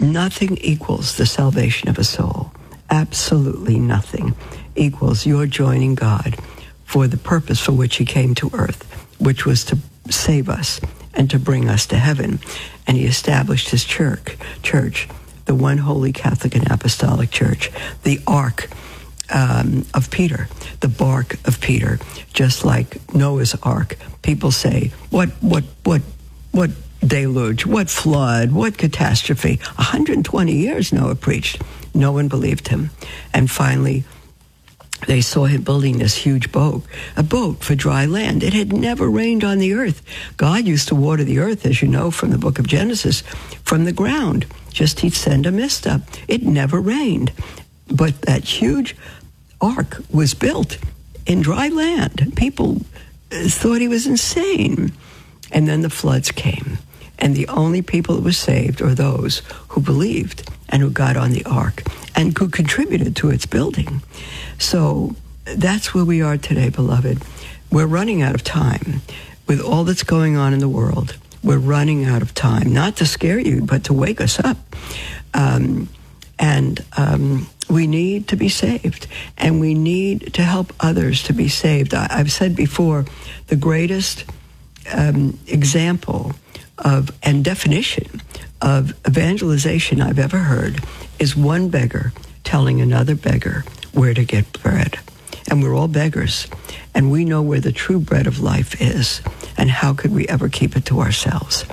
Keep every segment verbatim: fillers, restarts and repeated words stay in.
Nothing equals the salvation of a soul. Absolutely nothing equals your joining God for the purpose for which he came to earth, which was to save us and to bring us to heaven. And he established his church, church, the one holy Catholic and Apostolic Church, the Ark um, of Peter, the bark of Peter, just like Noah's Ark. People say, what, what, what, what deluge, what flood, what catastrophe. one hundred twenty years Noah preached. No one believed him. And finally, they saw him building this huge boat, a boat for dry land. It had never rained on the earth. God used to water the earth, as you know from the book of Genesis, from the ground. Just he'd send a mist up. It never rained. But that huge ark was built in dry land. People thought he was insane. And then the floods came. And the only people that were saved are those who believed and who got on the ark and who contributed to its building. So that's where we are today, beloved. We're running out of time. With all that's going on in the world, we're running out of time, not to scare you, but to wake us up. Um, and um, we need to be saved, and we need to help others to be saved. I, I've said before, the greatest um, example of and definition of evangelization I've ever heard is one beggar telling another beggar where to get bread. And we're all beggars, and we know where the true bread of life is, and how could we ever keep it to ourselves?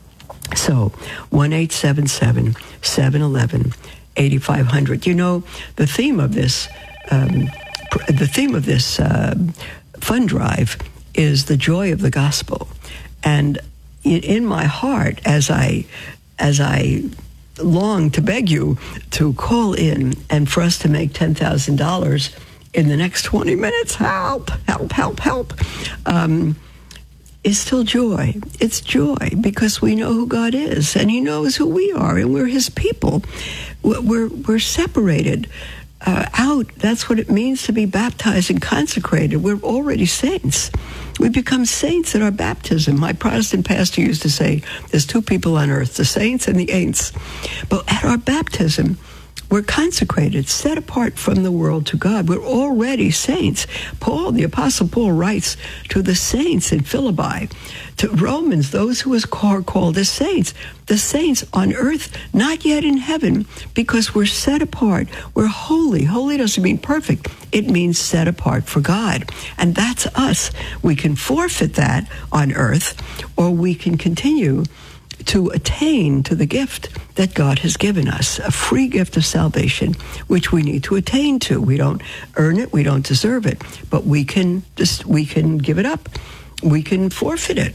So, one eight seven seven, seven one one, eight five zero zero. You know, the theme of this, um, pr- the theme of this uh, fund drive is the joy of the gospel. And in, in my heart, as I, as I long to beg you to call in and for us to make ten thousand dollars in the next twenty minutes, help, help, help, help, um, is still joy. It's joy because we know who God is, and he knows who we are, and we're his people. We're, we're separated uh, out. That's what it means to be baptized and consecrated. We're already saints. We become saints at our baptism. My Protestant pastor used to say, there's two people on earth, the saints and the ain'ts. But at our baptism, we're consecrated, set apart from the world to God. We're already saints. Paul, the Apostle Paul, writes to the saints in Philippi, to Romans, those who are called as saints. The saints on earth, not yet in heaven, because we're set apart. We're holy. Holy doesn't mean perfect. It means set apart for God. And that's us. We can forfeit that on earth, or we can continue to attain to the gift that God has given us, a free gift of salvation, which we need to attain to. We don't earn it, we don't deserve it, but we can just we can give it up, we can forfeit it.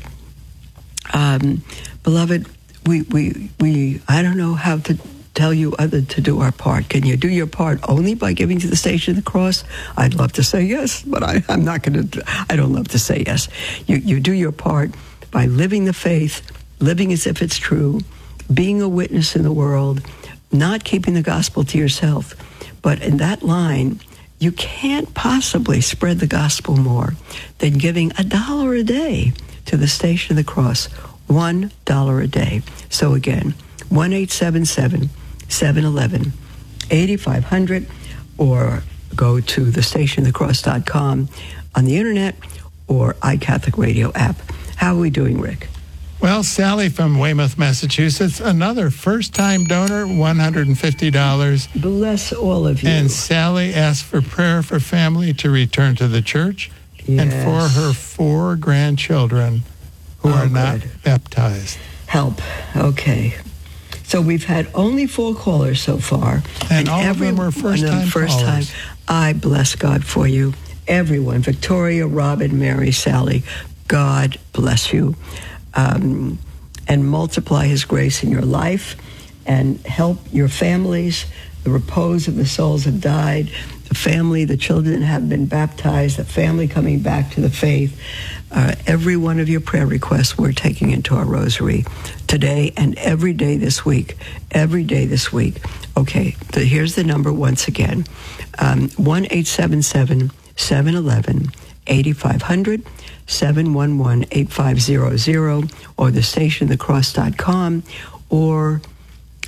Um, beloved, we we we I don't know how to tell you other to do our part. Can you do your part only by giving to the Station of the Cross? I'd love to say yes, but I, I'm not going to. I don't love to say yes. You you do your part by living the faith, living as if it's true, being a witness in the world, not keeping the gospel to yourself. But in that line, you can't possibly spread the gospel more than giving a dollar a day to the Station of the Cross, one dollar a day. So again, one eight seven seven, seven one one, eight five zero zero, or go to the station of the cross dot com on the internet or iCatholic Radio app. How are we doing, Rick? Well, Sally from Weymouth, Massachusetts, another first-time donor, one hundred fifty dollars. Bless all of you. And Sally asked for prayer for family to return to the church, yes, and for her four grandchildren who oh, are not good. baptized. Help. Okay. So we've had only four callers so far. And, and all every, of them were first-time first callers. Time. I bless God for you. Everyone, Victoria, Robin, Mary, Sally, God bless you. Um, and multiply his grace in your life and help your families. The repose of the souls have died. The family, the children have been baptized. The family coming back to the faith. Uh, every one of your prayer requests we're taking into our rosary today and every day this week. Every day this week. Okay, the, here's the number once again. Um, one eight seven seven, seven one one, eight five zero zero. seven one one, eight five zero zero, or the station of the cross dot com, or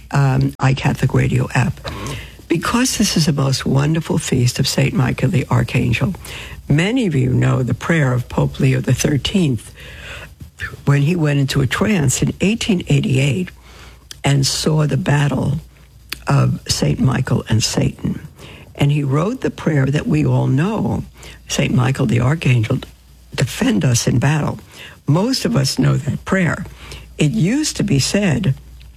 um, iCatholic Radio app. Because this is a most wonderful feast of Saint Michael the Archangel, many of you know the prayer of Pope Leo the thirteenth when he went into a trance in eighteen eighty-eight and saw the battle of Saint Michael and Satan. And he wrote the prayer that we all know, Saint Michael the Archangel, defend us in battle. Most of us know that prayer. It used to be said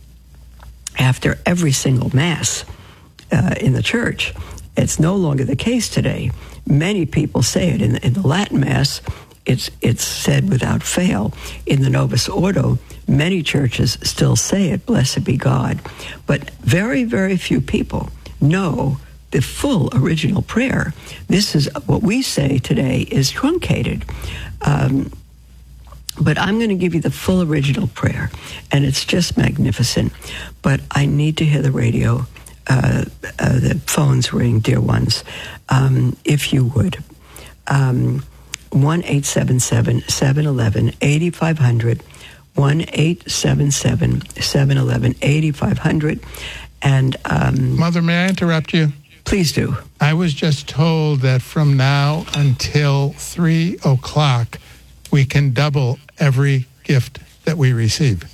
after every single Mass uh, in the church. It's no longer the case today. Many people say it. In the, in the Latin Mass, it's, it's said without fail. In the Novus Ordo, many churches still say it, blessed be God. But very, very few people know the full original prayer. This is what we say today is truncated. Um, but I'm going to give you the full original prayer, and it's just magnificent. But I need to hear the radio, uh, uh, the phones ring, dear ones, um, if you would. Um, one eight seven seven, seven one one, eight five zero zero, one eight seven seven, seven one one, eight five zero zero. And um, Mother, may I interrupt you? Please do. I was just told that from now until three o'clock, we can double every gift that we receive.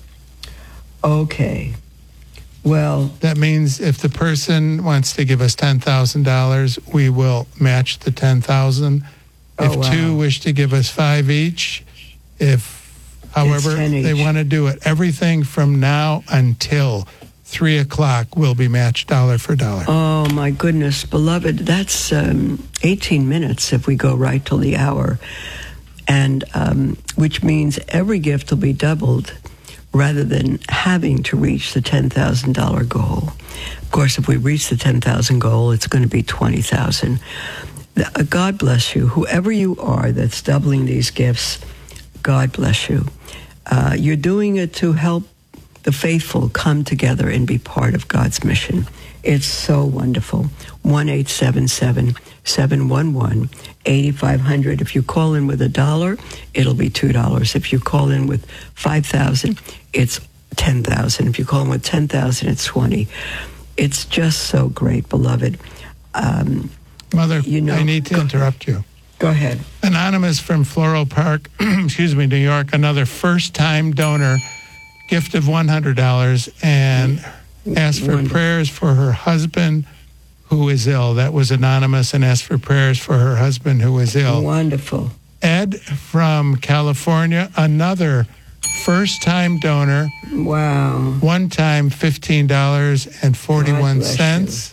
Okay. Well, that means if the person wants to give us ten thousand dollars, we will match the ten thousand dollars. If oh, wow. two wish to give us five each, if, however, they want to do it, everything from now until three o'clock will be matched dollar for dollar. Oh, my goodness, beloved, that's um, eighteen minutes if we go right till the hour, and um, which means every gift will be doubled rather than having to reach the ten thousand dollars goal. Of course, if we reach the ten thousand dollars goal, it's going to be twenty thousand dollars. God bless you. Whoever you are that's doubling these gifts, God bless you. Uh, you're doing it to help the faithful come together and be part of God's mission. It's so wonderful. one eight seven seven, seven one one, eight five zero zero. If you call in with a dollar, it'll be two dollars. If you call in with five thousand, it's ten thousand. If you call in with ten thousand, it's twenty. It's just so great, beloved. Um, Mother, you know, I need to go, interrupt you. Go ahead. Anonymous from Floral Park, excuse me, New York, another first-time donor, gift of one hundred dollars, and asked for Wonderful. prayers for her husband who is ill. That was anonymous, and asked for prayers for her husband who is ill. Wonderful. Ed from California, another first-time donor. Wow. One time fifteen dollars and forty-one cents.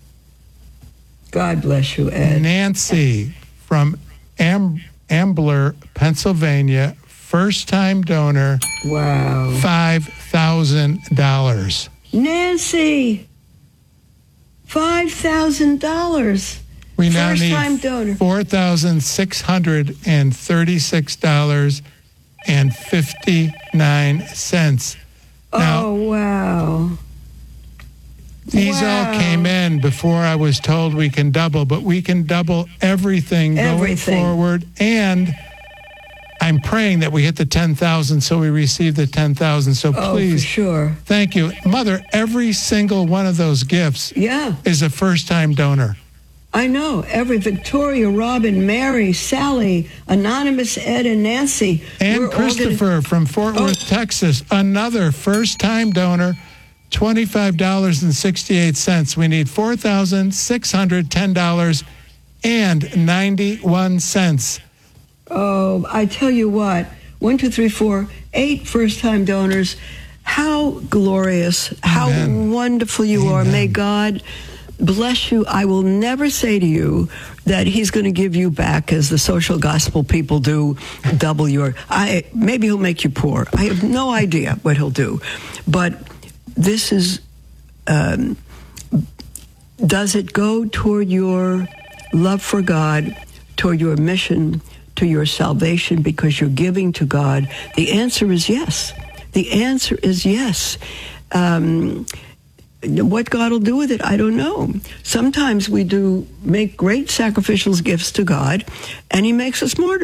God bless you, Ed. Nancy from Am- Ambler, Pennsylvania, first-time donor. Wow. five thousand dollars. Nancy, five thousand dollars. We now First-time need donor. four thousand six hundred thirty-six dollars and fifty-nine cents. Now, oh, wow. These wow. all came in before I was told we can double, but we can double everything, everything. going forward. And I'm praying that we hit the ten thousand so we receive the ten thousand. So oh, please, for sure. Thank you. Mother, every single one of those gifts yeah. is a first-time donor. I know. Every Victoria, Robin, Mary, Sally, Anonymous, Ed, and Nancy. And Christopher gonna... from Fort Worth, oh. Texas, another first-time donor, twenty-five dollars and sixty-eight cents. We need four thousand six hundred ten dollars and ninety-one cents. Oh, I tell you what, one, two, three, four, eight first-time donors. How glorious, how Amen. wonderful you Amen. are. May God bless you. I will never say to you that he's going to give you back, as the social gospel people do, double your... I maybe he'll make you poor. I have no idea what he'll do. But this is... Um, does it go toward your love for God, toward your mission, to your salvation, because you're giving to God? The answer is yes. The answer is yes. Um, what God will do with it, I don't know. Sometimes we do make great sacrificial gifts to God, and he makes us martyrs.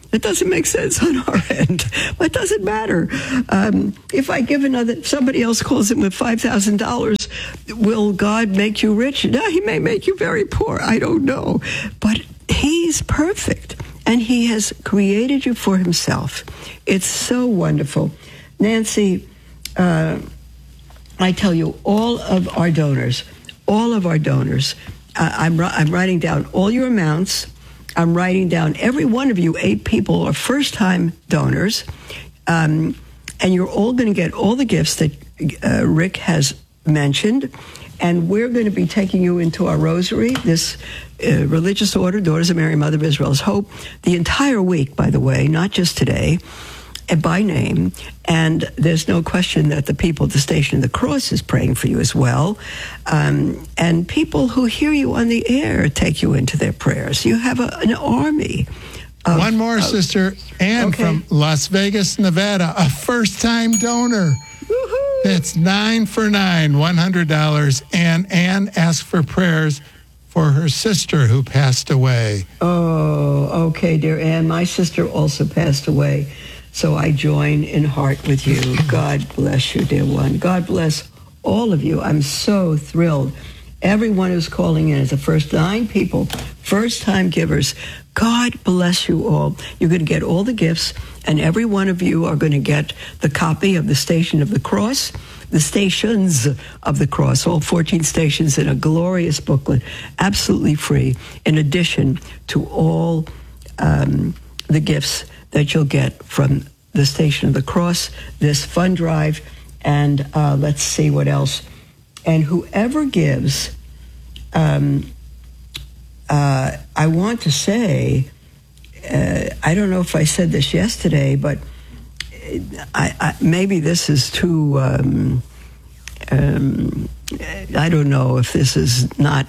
It doesn't make sense on our end, but it doesn't matter. Um, if I give another, somebody else calls in with five thousand dollars, will God make you rich? No, he may make you very poor. I don't know. But he's perfect, and he has created you for himself. It's so wonderful. Nancy, uh, I tell you, all of our donors, all of our donors, uh, I'm, I'm writing down all your amounts. I'm writing down every one of you, eight people are first-time donors, um, and you're all going to get all the gifts that uh, Rick has mentioned, and we're going to be taking you into our rosary, this uh, religious order, Daughters of Mary, Mother of Israel's Hope, the entire week, by the way, not just today, and by name, and there's no question that the people at the Station of the Cross is praying for you as well, um, and people who hear you on the air take you into their prayers. You have a, an army. Of, One more, of, Sister Ann okay. from Las Vegas, Nevada, a first-time donor. Woo-hoo. That's nine for nine, one hundred dollars, and Ann asked for prayers for her sister who passed away. Oh, okay, dear Ann. My sister also passed away. So I join in heart with you. God bless you, dear one. God bless all of you. I'm so thrilled. Everyone who's calling in is the first nine people, first-time givers. God bless you all. You're going to get all the gifts, and every one of you are going to get the copy of the Station of the Cross, the Stations of the Cross, all fourteen stations in a glorious booklet, absolutely free, in addition to all um, the gifts that you'll get from the Station of the Cross, this fund drive, and uh, let's see what else. And whoever gives, um, uh, I want to say, uh, I don't know if I said this yesterday, but I, I, maybe this is too, um, um, I don't know if this is not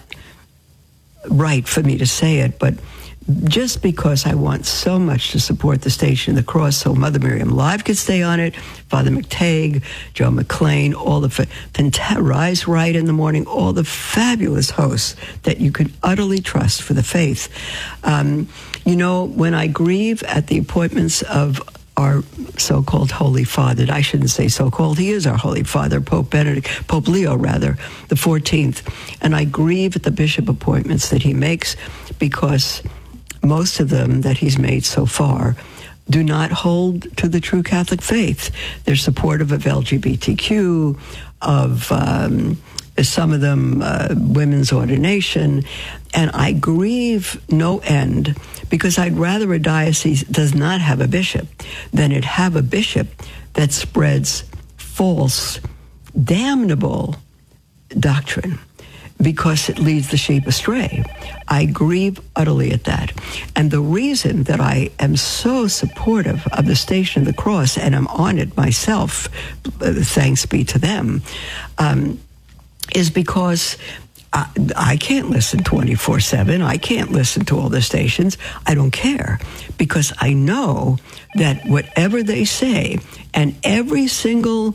right for me to say it, but just because I want so much to support the Station of the Cross, so Mother Miriam Live could stay on it, Father McTague, Joe McLean, all the, fa- Rise Right in the Morning, all the fabulous hosts that you can utterly trust for the faith. Um, you know, when I grieve at the appointments of our so-called Holy Father, I shouldn't say so-called, he is our Holy Father, Pope Benedict, Pope Leo rather, the fourteenth, and I grieve at the bishop appointments that he makes because most of them that he's made so far do not hold to the true Catholic faith. They're supportive of L G B T Q, of um, some of them uh, women's ordination, and I grieve no end because I'd rather a diocese does not have a bishop than it have a bishop that spreads false, damnable doctrine, because it leads the sheep astray. I grieve utterly at that. And the reason that I am so supportive of the Station of the Cross, and I'm on it myself, uh, thanks be to them, um, is because I, I can't listen twenty-four seven. I can't listen to all the stations. I don't care, because I know that whatever they say, and every single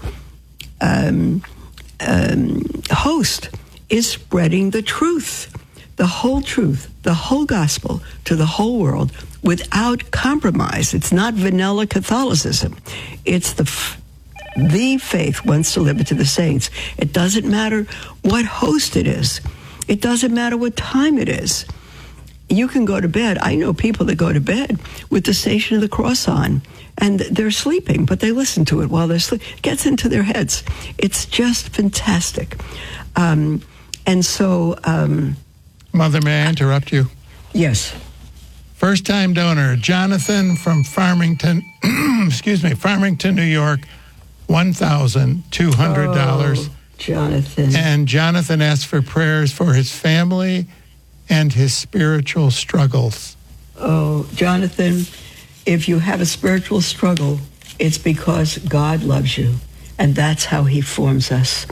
um, um, host is spreading the truth, the whole truth, the whole gospel to the whole world without compromise. It's not vanilla Catholicism. It's the f- the faith once delivered to the saints. It doesn't matter what host it is. It doesn't matter what time it is. You can go to bed. I know people that go to bed with the Station of the Cross on, and they're sleeping, but they listen to it while they're sleeping. It gets into their heads. It's just fantastic. Um, and so... Um, Mother, may I interrupt you? Yes. First-time donor, Jonathan from Farmington, excuse me, Farmington, New York, one thousand two hundred dollars. Oh, Jonathan. And Jonathan asked for prayers for his family and his spiritual struggles. Oh, Jonathan, if you have a spiritual struggle, it's because God loves you, and that's how he forms us.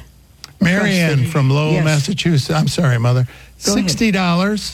Marianne from Lowell, yes. Massachusetts. I'm sorry, Mother. Go sixty dollars. Ahead.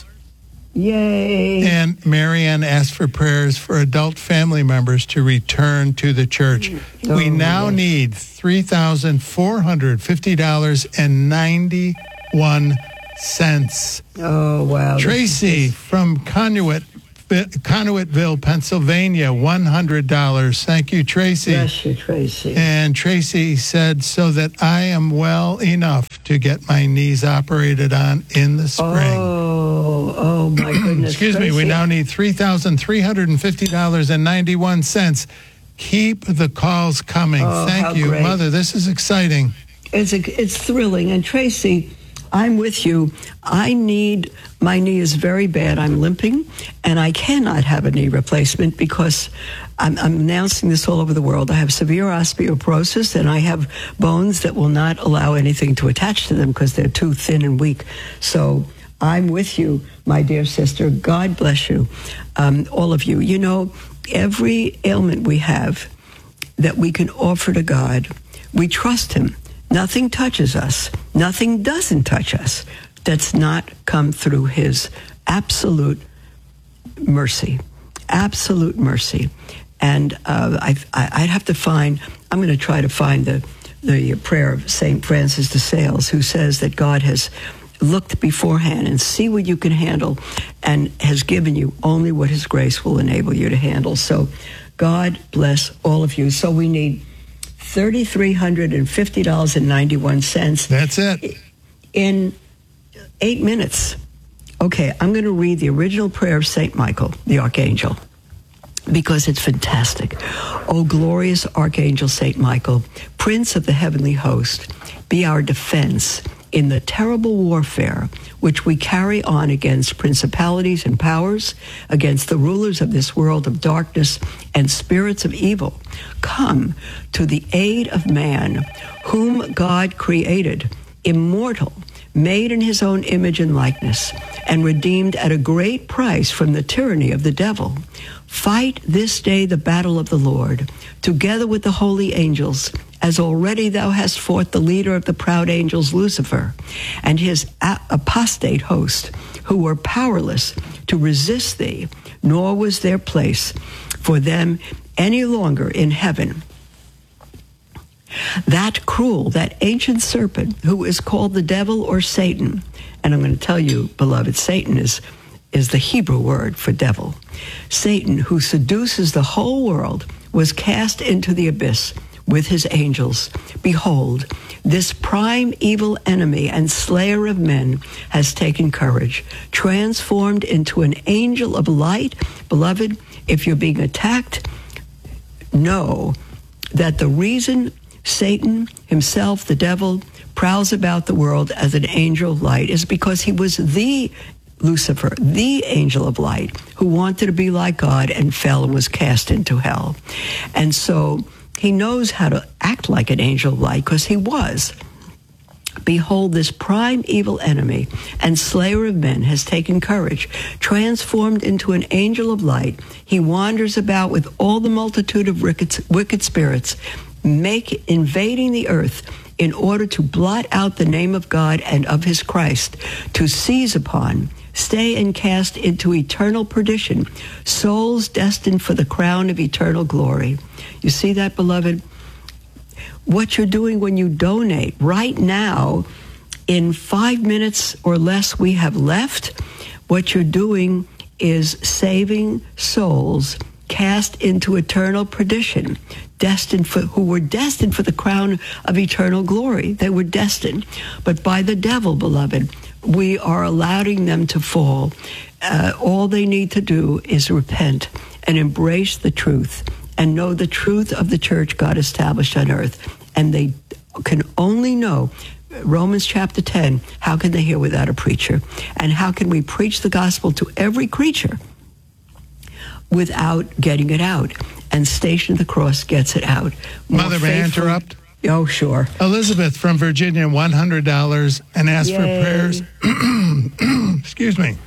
Yay. And Marianne asked for prayers for adult family members to return to the church. Oh, we now yes. need three thousand four hundred fifty dollars and ninety-one cents. Oh, wow. Tracy This, from Conduit, Conduitville, Pennsylvania, one hundred dollars. Thank you, Tracy. Bless you, Tracy. And Tracy said, so that I am well enough to get my knees operated on in the spring. Oh, oh my goodness. Excuse Tracy. me, we now need three thousand three hundred fifty dollars and ninety-one cents. Keep the calls coming. Oh, Thank how you, great. Mother. This is exciting. It's, a, it's thrilling. And Tracy, I'm with you. I need, my knee is very bad. I'm limping, and I cannot have a knee replacement because I'm, I'm announcing this all over the world. I have severe osteoporosis, and I have bones that will not allow anything to attach to them because they're too thin and weak. So I'm with you, my dear sister. God bless you, um, all of you. You know, every ailment we have that we can offer to God, we trust him. Nothing touches us. Nothing doesn't touch us that's not come through his absolute mercy. Absolute mercy. And uh, I, I, I'd have to find, I'm going to try to find the, the prayer of Saint Francis de Sales, who says that God has looked beforehand and see what you can handle and has given you only what his grace will enable you to handle. So God bless all of you. So we need three thousand three hundred fifty dollars and ninety-one cents. That's it. In eight minutes. Okay, I'm going to read the original prayer of Saint Michael, the Archangel, because it's fantastic. O glorious Archangel Saint Michael, Prince of the heavenly host, be our defense in the terrible warfare which we carry on against principalities and powers, against the rulers of this world of darkness and spirits of evil. Come to the aid of man, whom God created, immortal, made in his own image and likeness, and redeemed at a great price from the tyranny of the devil. Fight this day the battle of the Lord, together with the holy angels, as already thou hast fought the leader of the proud angels, Lucifer, and his a- apostate host, who were powerless to resist thee, nor was there place for them any longer in heaven. That cruel, that ancient serpent, who is called the devil or Satan, and I'm going to tell you, beloved, Satan is is the Hebrew word for devil. Satan, who seduces the whole world, was cast into the abyss with his angels. Behold, this prime evil enemy and slayer of men has taken courage, transformed into an angel of light. Beloved, if you're being attacked, know that the reason Satan himself, the devil, prowls about the world as an angel of light is because he was the Lucifer, the angel of light, who wanted to be like God and fell and was cast into hell. And so he knows how to act like an angel of light because he was. Behold, this prime evil enemy and slayer of men has taken courage, transformed into an angel of light. He wanders about with all the multitude of wicked, wicked spirits, make invading the earth in order to blot out the name of God and of his Christ, to seize upon, stay and cast into eternal perdition souls destined for the crown of eternal glory. You see that, beloved? What you're doing when you donate right now, in five minutes or less we have left, what you're doing is saving souls cast into eternal perdition, destined for, who were destined for the crown of eternal glory. They were destined. But by the devil, beloved, we are allowing them to fall. Uh, all they need to do is repent and embrace the truth and know the truth of the church God established on earth. And they can only know, Romans chapter ten, how can they hear without a preacher? And how can we preach the gospel to every creature without getting it out? And Station of the Cross gets it out. More Mother, may I faithful- interrupt? Oh, sure. Elizabeth from Virginia, one hundred dollars, and asked for Yay. prayers. Excuse me.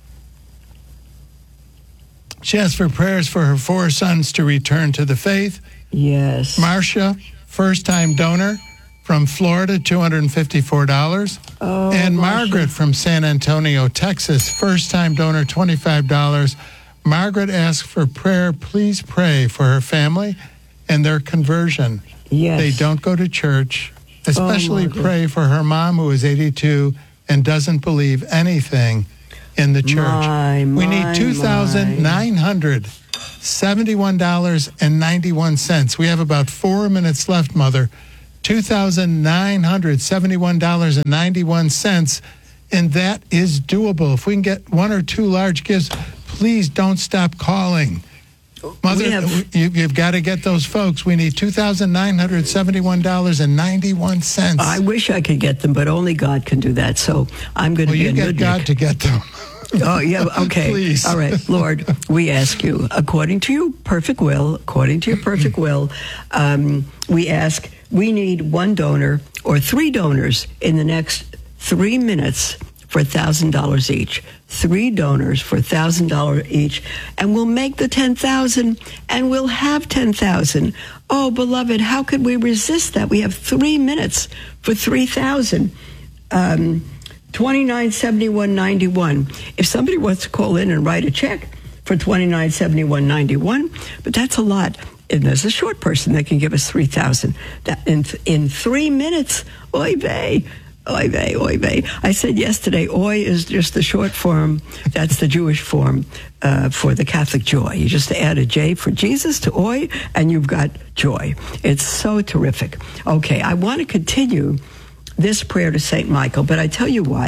She asked for prayers for her four sons to return to the faith. Yes. Marcia, first-time donor from Florida, two hundred fifty-four dollars. Oh, and Marcia. Margaret from San Antonio, Texas, first-time donor, twenty-five dollars. Margaret asked for prayer. Please pray for her family and their conversion. Yes. They don't go to church. Especially Margaret. pray for her mom, who is eighty-two and doesn't believe anything in the church. My, we my, need two thousand nine hundred seventy-one dollars and ninety-one cents. We have about four minutes left, Mother. two thousand nine hundred seventy-one dollars and ninety-one cents, and that is doable. If we can get one or two large gifts, please don't stop calling. Mother, have, you, you've got to get those folks. We need two thousand nine hundred seventy-one dollars and ninety-one cents. I wish I could get them, but only God can do that. So I'm going to well, be you a get God Nick. to get them. Oh, yeah, okay. Please. All right, Lord, we ask you, according to your perfect will, according to your perfect will, um, we ask, we need one donor or three donors in the next three minutes for one thousand dollars each. Three donors for one thousand dollars each, and we'll make the ten thousand dollars, and we'll have ten thousand dollars. Oh, beloved, how could we resist that? We have three minutes for three thousand dollars. Um, twenty-nine seventy-one ninety-one. If somebody wants to call in and write a check for twenty-nine seventy-one ninety-one, but that's a lot. And there's a short person that can give us three thousand dollars. That in in three minutes, oy vey. Oy vey, oy vey. I said yesterday, oy is just the short form. That's the Jewish form uh, for the Catholic joy. You just add a J for Jesus to oy, and you've got joy. It's so terrific. Okay, I want to continue this prayer to Saint Michael, but I tell you what,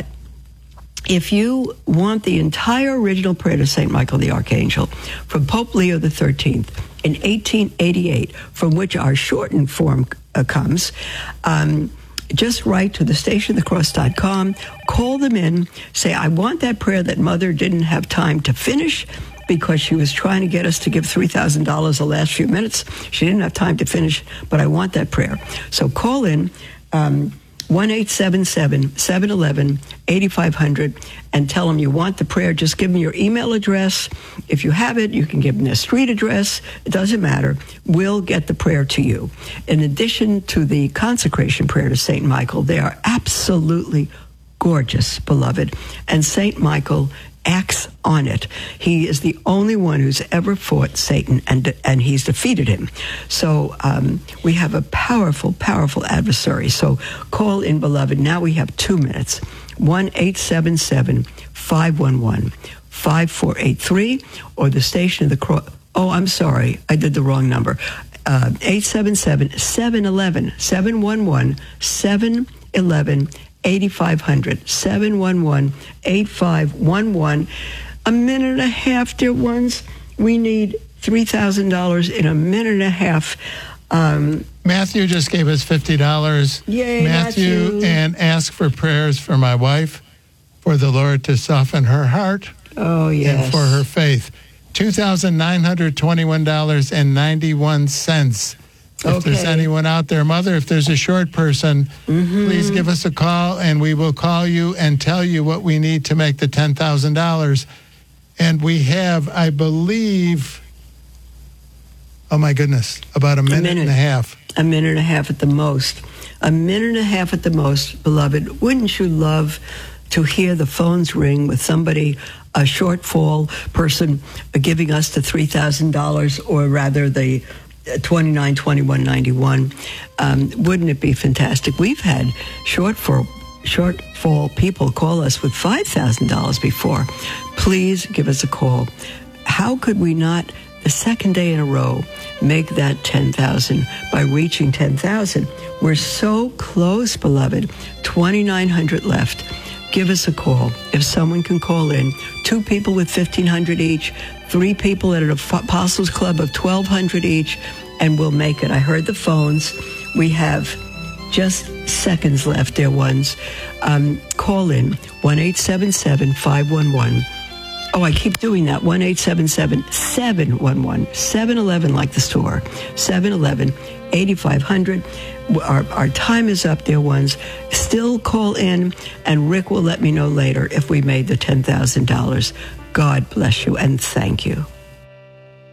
if you want the entire original prayer to Saint Michael the Archangel from Pope Leo the thirteenth in eighteen eighty-eight, from which our shortened form uh, comes, um, just write to the station the cross dot com, call them in, say, I want that prayer that Mother didn't have time to finish because she was trying to get us to give three thousand dollars the last few minutes. She didn't have time to finish, but I want that prayer. So call in, um, one eight seven seven, seven one one, eight five zero zero, and tell them you want the prayer. Just give them your email address. If you have it, you can give them their street address. It doesn't matter. We'll get the prayer to you. In addition to the consecration prayer to Saint Michael, they are absolutely gorgeous, beloved. And Saint Michael acts on it. He is the only one who's ever fought Satan, and and he's defeated him. So um, we have a powerful, powerful adversary. So call in, beloved. Now we have two minutes. one eight seven seven, five one one, five four eight three, or the station of the cross. Oh, I'm sorry. I did the wrong number. Uh, eight seven seven, seven one one, seven one one, seven one one, eight five zero zero, seven one one, eight five one one. A minute and a half, dear ones. We need three thousand dollars in a minute and a half. Um, Matthew just gave us fifty dollars. Yay, Matthew, Matthew. And ask for prayers for my wife, for the Lord to soften her heart. Oh, yes. And for her faith. two thousand nine hundred twenty-one dollars and ninety-one cents. If Okay. there's anyone out there, Mother, if there's a short person, Mm-hmm. please give us a call, and we will call you and tell you what we need to make the ten thousand dollars. And we have, I believe, oh my goodness, about a minute, minute. and a half. A minute and a half at the most. A minute and a half at the most, beloved. Wouldn't you love to hear the phones ring with somebody, a shortfall person, giving us the three thousand dollars, or rather the twenty-nine twenty-one ninety-one? Um, wouldn't it be fantastic? We've had shortfall, shortfall people call us with five thousand dollars before. Please give us a call. How could we not, the second day in a row, make that ten thousand by reaching ten thousand? We're so close, beloved. twenty-nine hundred left. Give us a call. If someone can call in, two people with fifteen hundred each, three people at an Apostles Club of twelve hundred each, and we'll make it. I heard the phones. We have just seconds left, dear ones. Um, call in, one eight seven seven, five one one. Oh, I keep doing that. one eight seven seven, seven one one, seven one one like the store, seven one one, eight five zero zero. Our, our time is up, dear ones. Still call in, and Rick will let me know later if we made the ten thousand dollars. God bless you, and thank you.